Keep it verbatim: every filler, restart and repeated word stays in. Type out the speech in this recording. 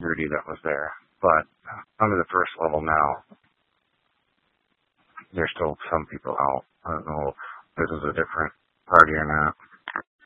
integrity that was there. But under the first level now, there's still some people out. I don't know if this is a different